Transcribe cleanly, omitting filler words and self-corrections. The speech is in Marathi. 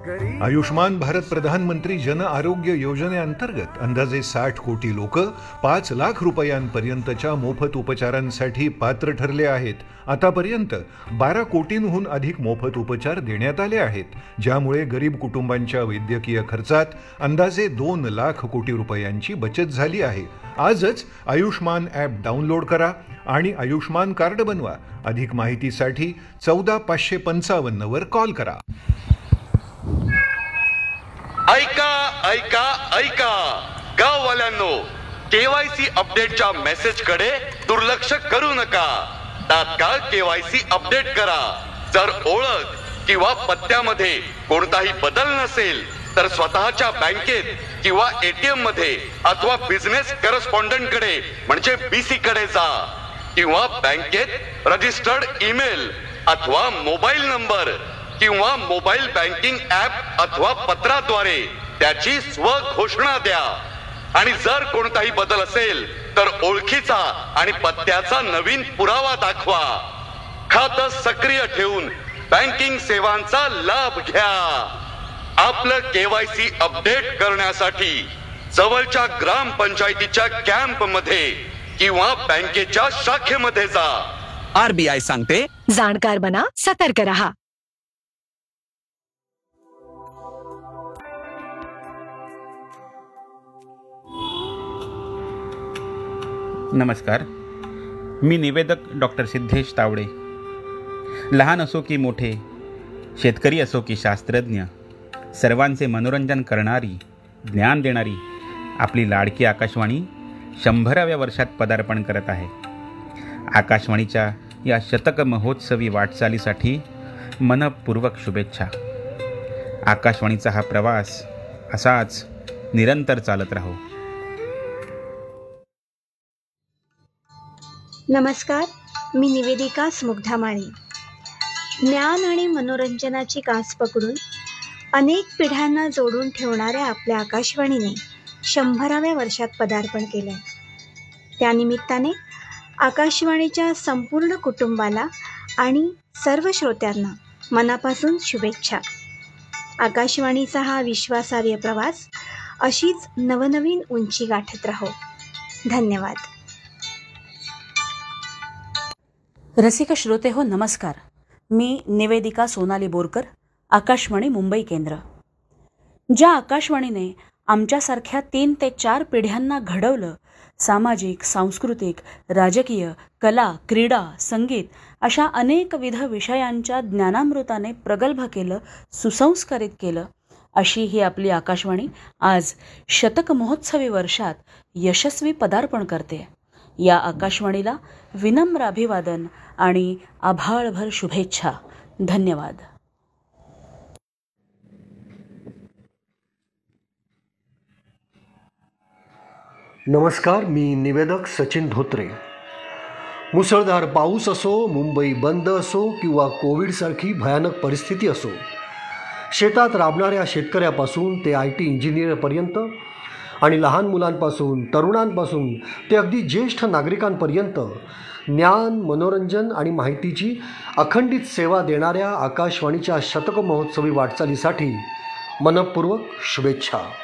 आयुष्मान भारत प्रधानमंत्री जन आरोग्य योजनेअंतर्गत अंदाजे 60 कोटी लोक 5 लाख रुपयांपर्यंतच्या मोफत उपचारांसाठी पात्र ठरले आहेत. आतापर्यंत 12 कोटींहून अधिक मोफत उपचार देण्यात आले आहेत, ज्यामुळे गरीब कुटुंबांच्या वैद्यकीय खर्चात अंदाजे 2 लाख कोटी रुपयांची बचत झाली आहे. आजच आयुष्मान ॲप डाउनलोड करा आणि आयुष्मान कार्ड बनवा. अधिक माहितीसाठी 14 वर कॉल करा. ऐका ऐका ऐका गाववाल्यांनो, केवायसी अपडेटच्या मेसेजकडे दुर्लक्ष करू नका. तात्काळ केवायसी अपडेट करा. जर ओळख किंवा पत्त्यामध्ये कोणताही बदल नसेल तर स्वतःच्या बँकेत किंवा एटीएम मध्ये अथवा बिझनेस करस्पॉन्डंट कडे म्हणजे बीसी कडे जा, किंवा बँकेत रजिस्टर्ड ईमेल अथवा मोबाईल नंबर किंवा मोबाईल बँकिंग ऍप अथवा पत्राद्वारे त्याची स्वघोषणा द्या. आणि जर कोणताही बदल असेल तर ओळखीचा आणि पत्त्याचा नवीन पुरावा दाखवा. खातं सक्रिय ठेवून बँकिंग सेवांचा लाभ घ्या. आपलं केवायसी अपडेट करण्यासाठी जवळच्या ग्रामपंचायतीच्या कॅम्प मध्ये किंवा बँकेच्या शाखेमध्ये जा. आरबीआय सांगते, जाणकार बना, सतर्क रहा. नमस्कार, मी निवेदक डॉक्टर सिद्धेश तावडे. लहान असो की मोठे, शेतकरी असो की शास्त्रज्ञ, सर्वांचे मनोरंजन करणारी, ज्ञान देणारी आपली लाडकी आकाशवाणी 100व्या वर्षात पदार्पण करत आहे. आकाशवाणीच्या या शतक महोत्सवी वाटचालीसाठी मनपूर्वक शुभेच्छा. आकाशवाणीचा हा प्रवास असाच निरंतर चालत राहो. नमस्कार, मी निवेदिका स्मुग्धा माळी. ज्ञान आणि मनोरंजनाची कास पकडून अनेक पिढ्यांना जोडून ठेवणाऱ्या आपल्या आकाशवाणीने 100व्या वर्षात पदार्पण केलं. त्यानिमित्ताने आकाशवाणीच्या संपूर्ण कुटुंबाला आणि सर्व श्रोत्यांना मनापासून शुभेच्छा. आकाशवाणीचा हा विश्वासार्ह प्रवास अशीच नवनवीन उंची गाठत राहो. धन्यवाद. रसिक श्रोते हो, नमस्कार. मी निवेदिका सोनाली बोरकर, आकाशवाणी मुंबई केंद्र. ज्या आकाशवाणीने आमच्यासारख्या 3 ते 4 पिढ्यांना घडवलं, सामाजिक, सांस्कृतिक, राजकीय, कला, क्रीडा, संगीत अशा अनेकविध विषयांच्या ज्ञानामृताने प्रगल्भ केलं, सुसंस्कारित केलं, अशी ही आपली आकाशवाणी आज शतक महोत्सवी वर्षात यशस्वी पदार्पण करते. या आकाशवाणीला विनम्र अभिवादन आणि आभाळभर शुभेच्छा. धन्यवाद. नमस्कार, मी निवेदक सचिन धोत्रे. मुसळधार पाऊस असो, मुंबई बंद असो किंवा कोविडसारखी भयानक परिस्थिती असो, शेतात राबणाऱ्या शेतकऱ्यापासून ते IT इंजिनियरपर्यंत आणि लहान मुलांपासून तरुणांपासून ते अगदी ज्येष्ठ नागरिकांपर्यंत ज्ञान, मनोरंजन आणि माहितीची अखंडित सेवा देणाऱ्या आकाशवाणीच्या शतक महोत्सवी वाटचालीसाठी मनपूर्वक शुभेच्छा.